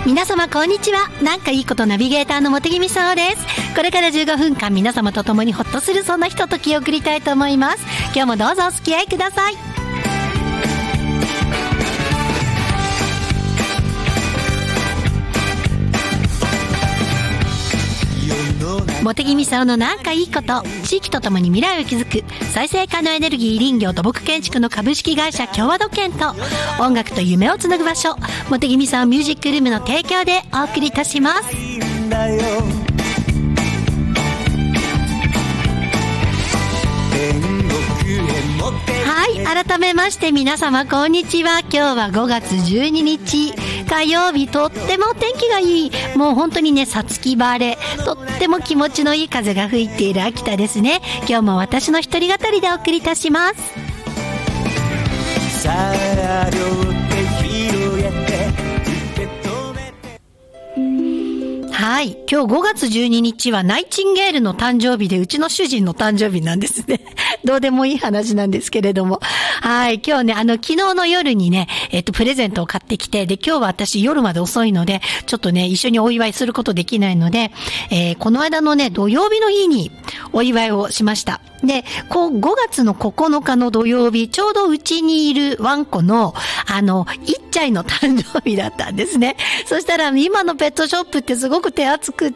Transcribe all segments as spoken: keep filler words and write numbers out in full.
皆様こんにちは。なんかいいことナビゲーターの茂木美沙です。これからじゅうごふんかん皆様と共にほっとするそんなひとときを送りたいと思います。今日もどうぞお付き合いください。茂木美沙のなんかいいこと、地域とともに未来を築く再生可能エネルギー林業土木建築の株式会社共和土建と、音楽と夢をつなぐ場所茂木美沙ミュージックルームの提供でお送りいたします。はい、改めまして皆様こんにちは。今日はごがつじゅうににち火曜日、とっても天気がいい、もう本当にね、さつき晴れ、とっても気持ちのいい風が吹いている秋田ですね。今日も私の一人語りでお送りいたします。さあ両手広げて受け止めて、はい、今日ごがつじゅうににちはナイチンゲールの誕生日で、うちの主人の誕生日なんですね。どうでもいい話なんですけれども。はい。今日ね、あの、昨日の夜にね、えっと、プレゼントを買ってきて、で、今日は私夜まで遅いので、ちょっとね、一緒にお祝いすることできないので、えー、この間のね、土曜日の日にお祝いをしました。で、こう、ごがつのここのかの土曜日、ちょうどうちにいるワンコの、あの、いっちゃいの誕生日だったんですね。そしたら、今のペットショップってすごく手厚くって、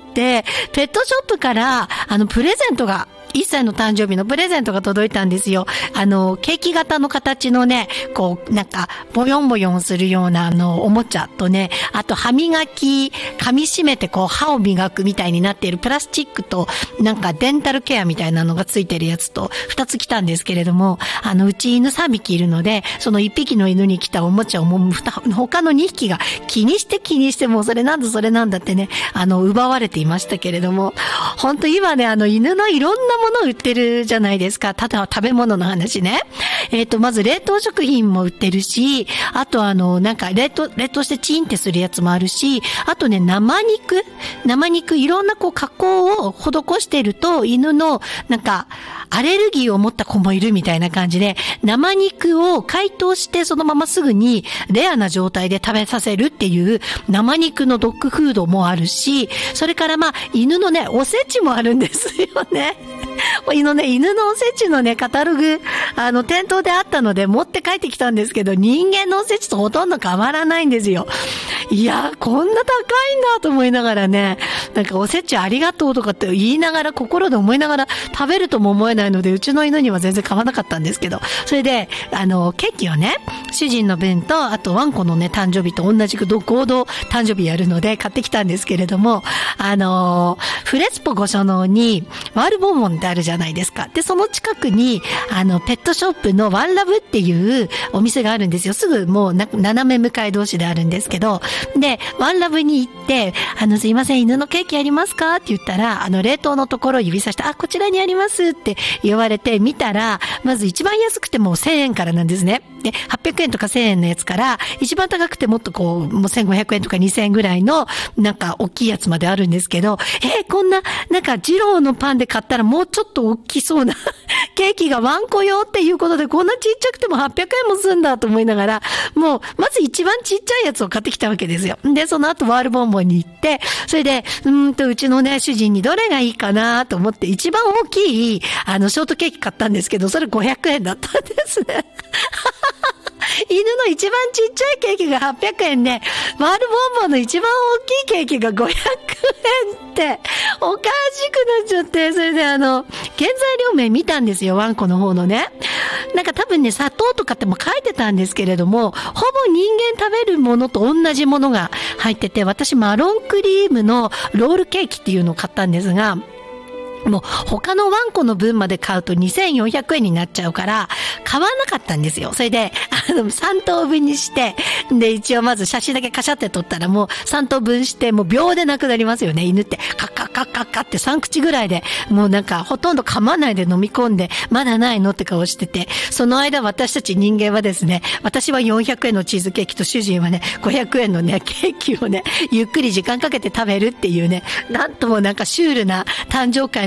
ペットショップから、あの、プレゼントが、いっさいの誕生日のプレゼントが届いたんですよ。あの、ケーキ型の形のね、こう、なんか、ボヨンボヨンするような、あの、おもちゃとね、あと、歯磨き、噛み締めて、こう、歯を磨くみたいになっているプラスチックと、なんか、デンタルケアみたいなのがついてるやつと、二つ来たんですけれども、あの、うち犬さんびきいるので、そのいっぴきの犬に来たおもちゃをもう、他のにひきが気にして気にして、もうそれなんだそれなんだってね、あの、奪われていましたけれども、本当今ね、あの、犬のいろんなものを売ってるじゃないですか。ただ食べ物の話ね。えっと、まず冷凍食品も売ってるし、あとあの、なんか冷凍、冷凍してチンってするやつもあるし、あとね、生肉生肉、いろんなこう加工を施してると、犬の、なんか、アレルギーを持った子もいるみたいな感じで、生肉を解凍してそのまますぐにレアな状態で食べさせるっていう生肉のドッグフードもあるし、それからまあ、犬のね、おせちもあるんですよね。犬ね、犬のおせちのね、カタログ、あの、店頭であったので持って帰ってきたんですけど、人間のおせちとほとんど変わらないんですよ。いや、こんな高いんだと思いながらね、なんかおせちありがとうとかって言いながら、心で思いながら食べるとも思えないので、うちの犬には全然買わなかったんですけど、それで、あの、ケーキをね、主人の分と、あとワンコのね、誕生日と同じく合同誕生日やるので買ってきたんですけれども、あの、フレスポ御所能に、ワールボンボンってあるじゃないですか。で、その近くに、あの、ペットショップのワンラブっていうお店があるんですよ。すぐもうな、斜め向かい同士であるんですけど、で、ワンラブに行って、あの、すいません、犬のケーキありますかって言ったら、あの、冷凍のところを指さして、あ、こちらにありますって言われて、見たら、まず一番安くてもせんえんからなんですね。で、はっぴゃくえんとかせんえんのやつから、一番高くてもっとこう、もうせんごひゃくえんとかにせんえんぐらいの、なんか、大きいやつまであるんですけど、えー、こんな、なんか、二郎のパンで買ったらもうちょっと大きそうなケーキがワンコ用っていうことで、こんなちっちゃくてもはっぴゃくえんもすんだと思いながら、もう、まず一番ちっちゃいやつを買ってきたわけですよ。で、その後ワールボンボンに行って、それで、うーんと、うちのね、主人にどれがいいかなと思って、一番大きい、あの、ショートケーキ買ったんですけど、それごひゃくえんだったんですね。犬の一番ちっちゃいケーキがはっぴゃくえんで、ワールボンボンの一番大きいケーキがごひゃくえんって、おかしくなっちゃって、それであの、原材料名見たんですよ、ワンコの方のね。なんか多分ね、砂糖とかっても書いてたんですけれども、ほぼ人間食べるものと同じものが入ってて、私マロンクリームのロールケーキっていうのを買ったんですが、もう他のワンコの分まで買うとにせんよんひゃくえんになっちゃうから買わなかったんですよ。それであのさんとうぶんにして、で一応まず写真だけカシャって撮ったらもうさんとうぶんしてもう秒でなくなりますよね。犬ってカッカッカッカッカッってさん口ぐらいでもうなんかほとんど噛まないで飲み込んで、まだないのって顔してて、その間私たち人間はですね、私はよんひゃくえんのチーズケーキと主人はねごひゃくえんのねケーキをねゆっくり時間かけて食べるっていうね、なんともなんかシュールな誕生会の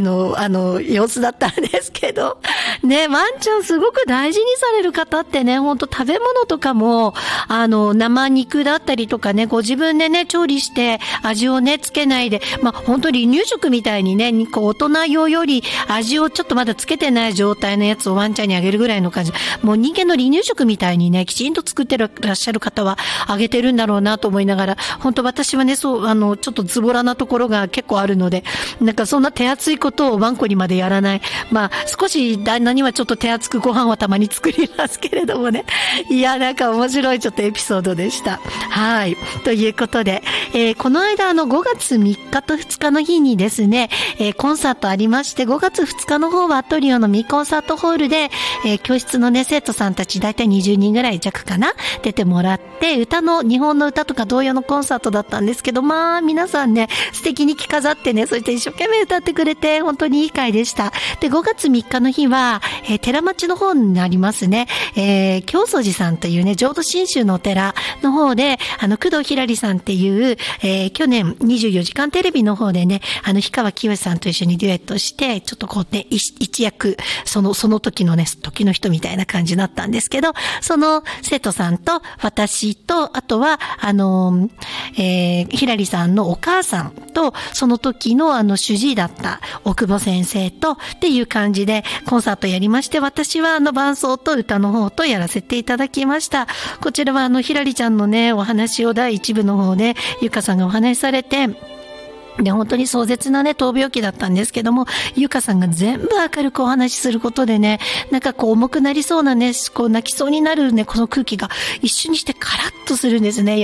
の、あの、様子だったんですけど、ね、ワンちゃんすごく大事にされる方ってね、ほんと食べ物とかも、あの、生肉だったりとかね、ご自分でね、調理して味をね、つけないで、まあ、本当に離乳食みたいにね、こう、大人用より味をちょっとまだつけてない状態のやつをワンちゃんにあげるぐらいの感じ。もう人間の離乳食みたいにね、きちんと作ってらっしゃる方はあげてるんだろうなと思いながら、本当私はね、そう、あの、ちょっとズボラなところが結構あるので、なんかそんな手厚いことをワンコにまでやらない。まあ、少し旦那にはちょっと手厚くご飯はたまに作りますけれどもね。いや、なんか面白いちょっとエピソードでした。はい。ということで、えー、この間あのごがつみっかとふつかの日にですね、えー、コンサートありまして、ごがつふつかの方はアトリオのミコンサートホールで、えー、教室のね、生徒さんたちだいたいにじゅうにんぐらい弱かな出てもらって、歌の、日本の歌とか童謡のコンサートだったんですけど、まあ、皆さんね、素敵に着飾ってね、そして一生懸命歌ってくれて、本当にいい回でした。で、ごがつみっかの日は、えー、寺町の方になりますね、えー、京祖寺さんというね、浄土真宗のお寺の方で、あの、工藤ひらりさんっていう、えー、去年にじゅうよじかんテレビの方でね、あの、氷川きよしさんと一緒にデュエットして、ちょっとこうね、一役、その、その時のね、時の人みたいな感じだったんですけど、その生徒さんと、私と、あとは、あの、えー、ひらりさんのお母さんと、その時のあの、主治医だった奥保先生と、っていう感じで、コンサートやりまして、私はあの、伴奏と歌の方とやらせていただきました。こちらはあの、ひらりちゃんのね、お話を第一部の方で、ゆかさんがお話しされて、で、本当に壮絶なね、闘病期だったんですけども、ゆかさんが全部明るくお話しすることでね、なんかこう重くなりそうなね、こう泣きそうになるね、この空気が一瞬にしてカラッとするんですね。